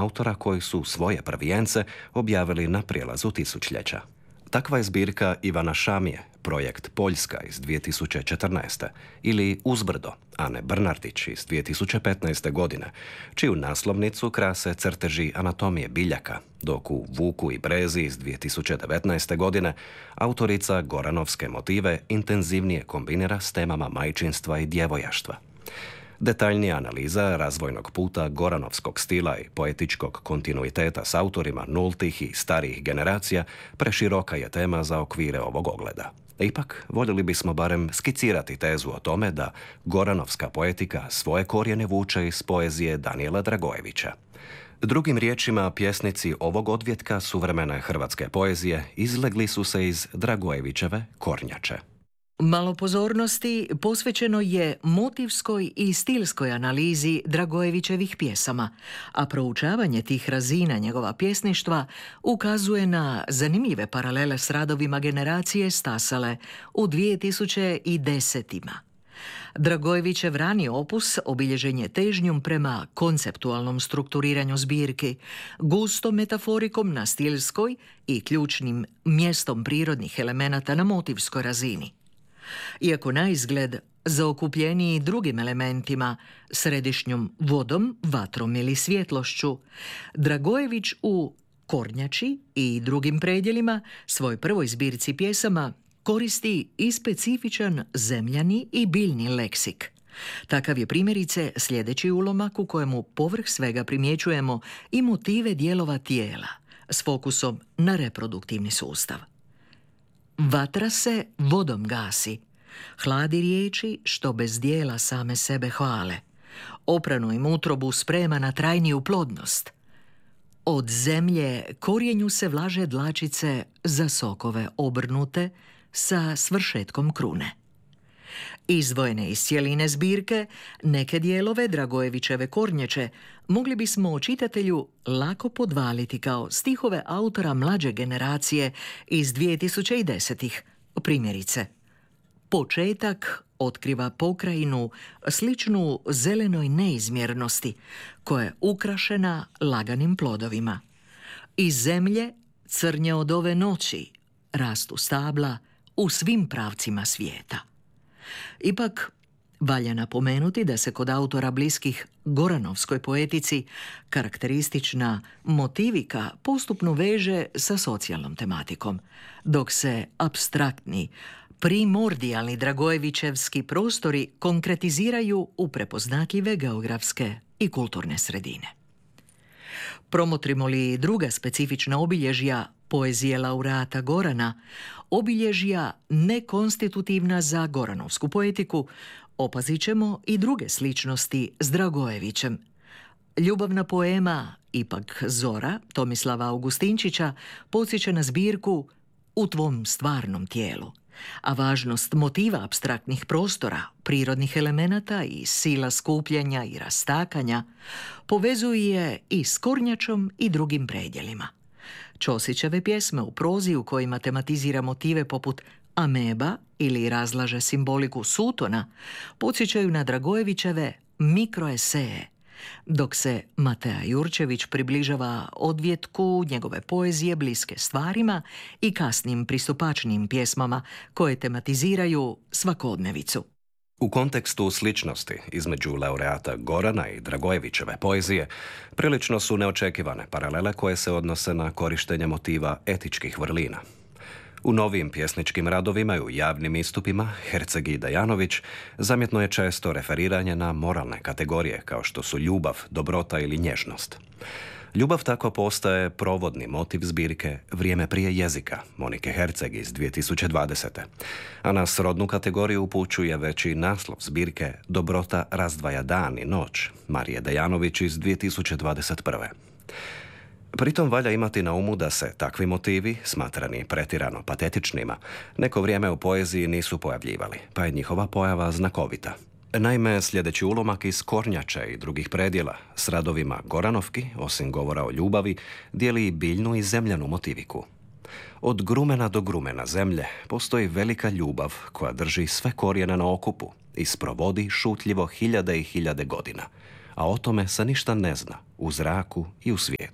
autora koji su svoje prvijence objavili na prijelazu tisućljeća. Takva je zbirka Ivana Šamije, projekt Poljska iz 2014. ili Uzbrdo, Ane Brnardić iz 2015. godine, čiju naslovnicu krase crteži anatomije biljaka, dok u Vuku i brezi iz 2019. godine autorica goranovske motive intenzivnije kombinira s temama majčinstva i djevojaštva. Detaljnija analiza razvojnog puta goranovskog stila i poetičkog kontinuiteta s autorima nultih i starijih generacija preširoka je tema za okvire ovog ogleda. Ipak, voljeli bismo barem skicirati tezu o tome da goranovska poetika svoje korijene vuče iz poezije Danijela Dragojevića. Drugim riječima, pjesnici ovog odvjetka suvremene hrvatske poezije izlegli su se iz Dragojevićeve kornjače. Malo pozornosti posvećeno je motivskoj i stilskoj analizi Dragojevićevih pjesama, a proučavanje tih razina njegova pjesništva ukazuje na zanimljive paralele s radovima generacije stasale u 2010-ima. Dragojevićev rani opus obilježen je težnjom prema konceptualnom strukturiranju zbirki, gustom metaforikom na stilskoj i ključnim mjestom prirodnih elemenata na motivskoj razini. Iako na izgled zaokupljeniji drugim elementima, središnjom vodom, vatrom ili svjetlošću, Dragojević u Kornjači i drugim predjelima svoj prvoj zbirci pjesama koristi i specifičan zemljani i biljni leksik. Takav je primjerice sljedeći ulomak u kojemu povrh svega primjećujemo i motive dijelova tijela s fokusom na reproduktivni sustav. Vatra se vodom gasi, hladi riječi što bez dijela same sebe hvale, opranu im utrobu sprema na trajniju plodnost. Od zemlje korijenju se vlaže dlačice za sokove obrnute sa svršetkom krune. Izdvojene iz cjeline zbirke, neke dijelove Dragojevićeve kornjače mogli bismo čitatelju lako podvaliti kao stihove autora mlađe generacije iz 2010-ih. Primjerice, početak otkriva pokrajinu sličnu zelenoj neizmjernosti, koja je ukrašena laganim plodovima. Iz zemlje crnje od ove noći rastu stabla u svim pravcima svijeta. Ipak, valja napomenuti da se kod autora bliskih goranovskoj poetici karakteristična motivika postupno veže sa socijalnom tematikom, dok se apstraktni, primordijalni Dragojevićevski prostori konkretiziraju u prepoznatljive geografske i kulturne sredine. Promotrimo li druga specifična obilježja poezije laureata Gorana, obilježja nekonstitutivna za goranovsku poetiku, opazit ćemo i druge sličnosti s Dragojevićem. Ljubavna poema Ipak Zora Tomislava Augustinčića podsjeća na zbirku U tvom stvarnom tijelu, a važnost motiva apstraktnih prostora, prirodnih elemenata i sila skupljanja i rastakanja povezuje i s Kornjačom i drugim predjelima. Ćosićeve pjesme u prozi u kojima tematizira motive poput ameba ili razlaže simboliku sutona podsjećaju na Dragojevićeve mikroeseje, dok se Matea Jurčević približava odvjetku njegove poezije bliske stvarima i kasnim pristupačnim pjesmama koje tematiziraju svakodnevicu. U kontekstu sličnosti između laureata Gorana i Dragojevićeve poezije prilično su neočekivane paralele koje se odnose na korištenje motiva etičkih vrlina. U novim pjesničkim radovima i u javnim istupima Herceg i Dejanović zamjetno je često referiranje na moralne kategorije kao što su ljubav, dobrota ili nježnost. Ljubav tako postaje provodni motiv zbirke Vrijeme prije jezika Monike Herceg iz 2020. A na srodnu kategoriju upućuje već i naslov zbirke Dobrota razdvaja dan i noć Marije Dejanović iz 2021. Pritom valja imati na umu da se takvi motivi, smatrani pretirano patetičnima, neko vrijeme u poeziji nisu pojavljivali, pa je njihova pojava znakovita. Naime, sljedeći ulomak iz Kornjače i drugih predjela s radovima Goranovki, osim govora o ljubavi, dijeli i biljnu i zemljanu motiviku. Od grumena do grumena zemlje postoji velika ljubav koja drži sve korijene na okupu i sprovodi šutljivo hiljade i hiljade godina, a o tome se ništa ne zna u zraku i u svijetu.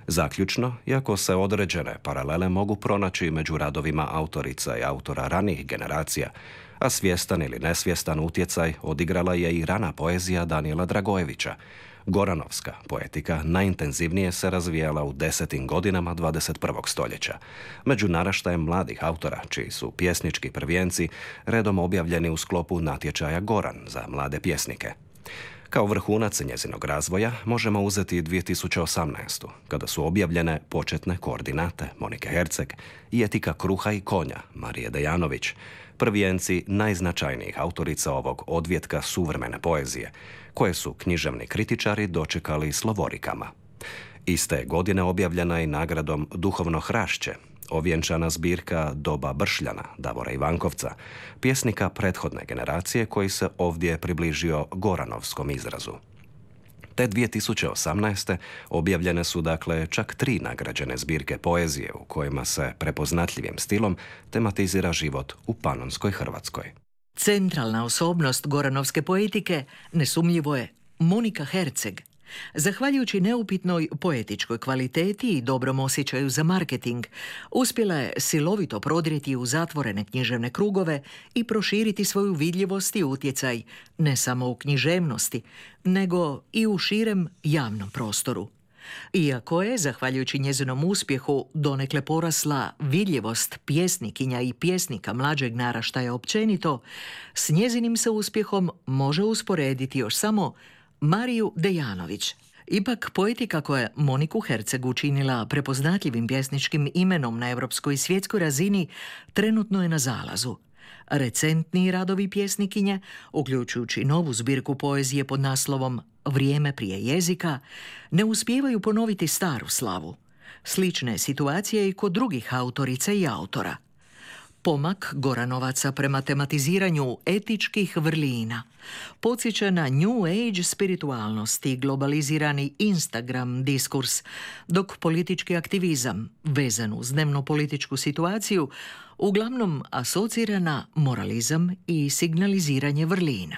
Zaključno, iako se određene paralele mogu pronaći među radovima autorica i autora ranijih generacija, a svjestan ili nesvjestan utjecaj odigrala je i rana poezija Danijela Dragojevića. Goranovska poetika najintenzivnije se razvijala u 10. godinama 21. stoljeća, među naraštajem mladih autora, čiji su pjesnički prvijenci redom objavljeni u sklopu natječaja Goran za mlade pjesnike. Kao vrhunac njezinog razvoja možemo uzeti 2018. kada su objavljene početne koordinate Monike Herceg i Etika kruha i konja Marije Dejanović, prvijenci najznačajnijih autorica ovog odvjetka suvremene poezije, koje su književni kritičari dočekali slovorikama. Iste godine objavljena je nagradom Duhovno hrašće, ovjenčana zbirka Doba Bršljana Davora Ivankovca, pjesnika prethodne generacije koji se ovdje približio goranovskom izrazu. Te 2018. objavljene su dakle čak 3 nagrađene zbirke poezije u kojima se prepoznatljivim stilom tematizira život u panonskoj Hrvatskoj. Centralna osobnost goranovske poetike nesumnjivo je Monika Herceg. Zahvaljujući neupitnoj poetičkoj kvaliteti i dobrom osjećaju za marketing, uspjela je silovito prodrijeti u zatvorene književne krugove i proširiti svoju vidljivost i utjecaj ne samo u književnosti, nego i u širem javnom prostoru. Iako je, zahvaljujući njezinom uspjehu, donekle porasla vidljivost pjesnikinja i pjesnika mlađeg naraštaja općenito, s njezinim se uspjehom može usporediti još samo Mariju Dejanović. Ipak, poetika koja je Moniku Herceg učinila prepoznatljivim pjesničkim imenom na europskoj i svjetskoj razini trenutno je na zalazu. Recentniji radovi pjesnikinje, uključujući novu zbirku poezije pod naslovom Vrijeme prije jezika, ne uspijevaju ponoviti staru slavu. Slične situacije i kod drugih autorica i autora. Pomak Goranovaca prema tematiziranju etičkih vrlina podsjeća na New Age spiritualnost i globalizirani Instagram diskurs, dok politički aktivizam, vezan uz dnevnu političku situaciju, uglavnom asocira na moralizam i signaliziranje vrlina.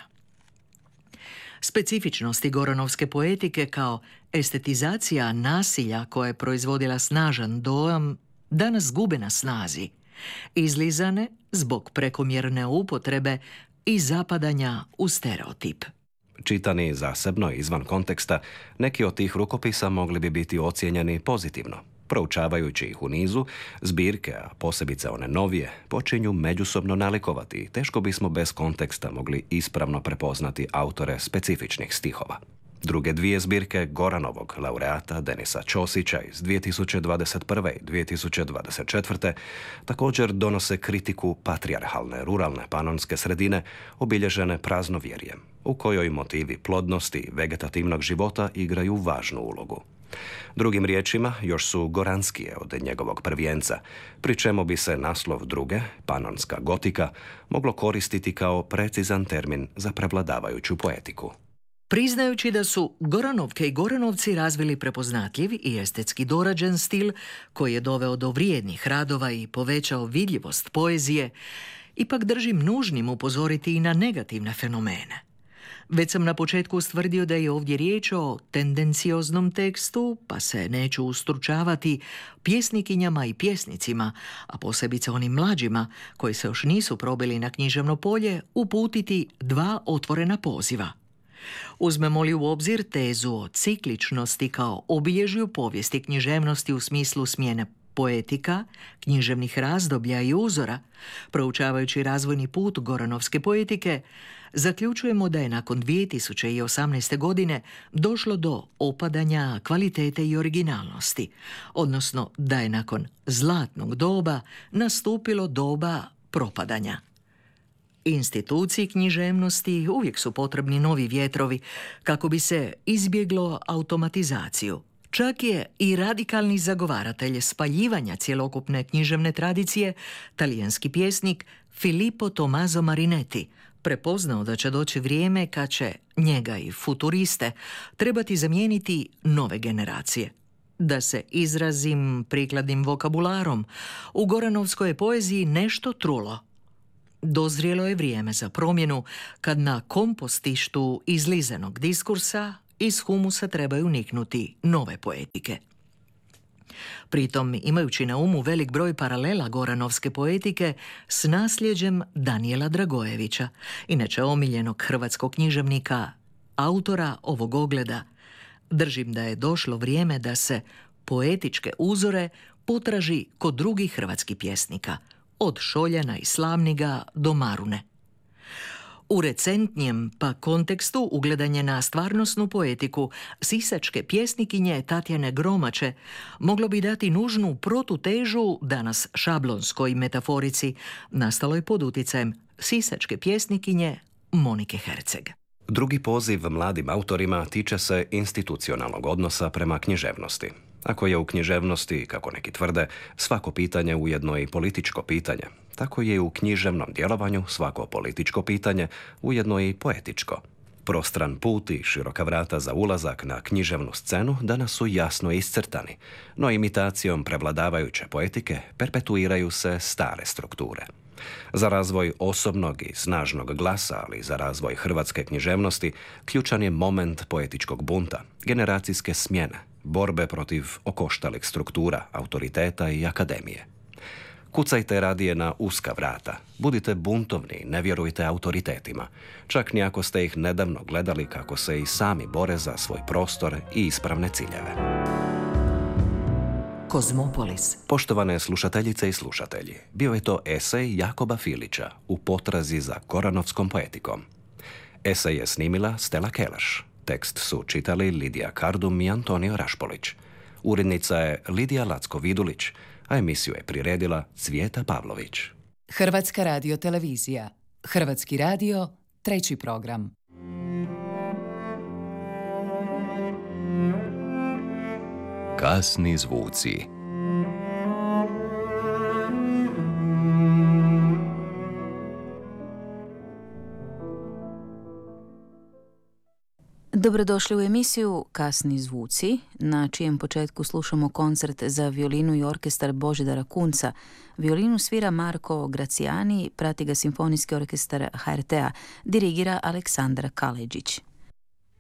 Specifičnosti goranovske poetike kao estetizacija nasilja koja je proizvodila snažan dojam danas gube na snazi, izlizane zbog prekomjerne upotrebe i zapadanja u stereotip. Čitani zasebno izvan konteksta, neki od tih rukopisa mogli bi biti ocijenjeni pozitivno. Proučavajući ih u nizu, zbirke, a posebice one novije, počinju međusobno nalikovati i teško bismo bez konteksta mogli ispravno prepoznati autore specifičnih stihova. Druge dvije zbirke Goranovog laureata Denisa Ćosića iz 2021. i 2024. također donose kritiku patrijarhalne ruralne panonske sredine obilježene praznovjerjem, u kojoj motivi plodnosti i vegetativnog života igraju važnu ulogu. Drugim riječima, još su goranskije od njegovog prvijenca, pri čemu bi se naslov druge, panonska gotika, moglo koristiti kao precizan termin za prevladavajuću poetiku. Priznajući da su Goranovke i Goranovci razvili prepoznatljiv i estetski dorađen stil koji je doveo do vrijednih radova i povećao vidljivost poezije, ipak držim nužnim upozoriti i na negativne fenomene. Već sam na početku ustvrdio da je ovdje riječ o tendencioznom tekstu, pa se neću ustručavati pjesnikinjama i pjesnicima, a posebice onim mlađima koji se još nisu probili na književno polje, uputiti 2 otvorena poziva. Uzmemo li u obzir tezu o cikličnosti kao obilježju povijesti književnosti u smislu smjene poetika, književnih razdoblja i uzora, proučavajući razvojni put goranovske poetike, zaključujemo da je nakon 2018. godine došlo do opadanja kvalitete i originalnosti, odnosno da je nakon zlatnog doba nastupilo doba propadanja. Instituciji književnosti uvijek su potrebni novi vjetrovi kako bi se izbjeglo automatizaciju. Čak je i radikalni zagovaratelj spaljivanja cjelokupne književne tradicije, talijanski pjesnik Filippo Tommaso Marinetti, prepoznao da će doći vrijeme kad će njega i futuriste trebati zamijeniti nove generacije. Da se izrazim prikladnim vokabularom, u goranovskoj poeziji nešto trulo. Dozrijelo je vrijeme za promjenu kad na kompostištu izlizenog diskursa iz humusa trebaju niknuti nove poetike. Pritom, imajući na umu velik broj paralela goranovske poetike s nasljeđem Danijela Dragojevića, inače omiljenog hrvatskog književnika, autora ovog ogleda, držim da je došlo vrijeme da se poetičke uzore potraži kod drugih hrvatskih pjesnika, od Šoljana i Slavniga do Marune. U recentnijem pa kontekstu ugledanje na stvarnosnu poetiku sisačke pjesnikinje Tatjane Gromače moglo bi dati nužnu protutežu danas šablonskoj metaforici nastaloj pod utjecajem sisačke pjesnikinje Monike Herceg. Drugi poziv mladim autorima tiče se institucionalnog odnosa prema književnosti. Ako je u književnosti, kako neki tvrde, svako pitanje ujedno i političko pitanje, tako je u književnom djelovanju svako političko pitanje ujedno i poetičko. Prostran put i široka vrata za ulazak na književnu scenu danas su jasno iscrtani, no imitacijom prevladavajuće poetike perpetuiraju se stare strukture. Za razvoj osobnog i snažnog glasa, ali i za razvoj hrvatske književnosti, ključan je moment poetičkog bunta, generacijske smjene, borbe protiv okoštalih struktura, autoriteta i akademije. Kucajte radije na uska vrata, budite buntovni, ne vjerujte autoritetima, čak ni ako ste ih nedavno gledali kako se i sami bore za svoj prostor i ispravne ciljeve. Kozmopolis. Poštovane slušateljice i slušatelji, bio je to esej Jakoba Filića U potrazi za goranovskom poetikom. Esej je snimila Stella Keleš. Tekst su čitali Lidija Kardum i Antonio Rašpolić. Urednica je Lidija Lacko-Vidulić, a emisiju je priredila Cvijeta Pavlović. Hrvatska radiotelevizija. Hrvatski radio, 3. program. Kasni zvuci. Dobrodošli u emisiju Kasni zvuci, na čijem početku slušamo koncert za violinu i orkestar Božidara Kunca. Violinu svira Marko Graciani, prati ga Simfonijski orkestar HRT-a, dirigira Aleksandar Kaleđić.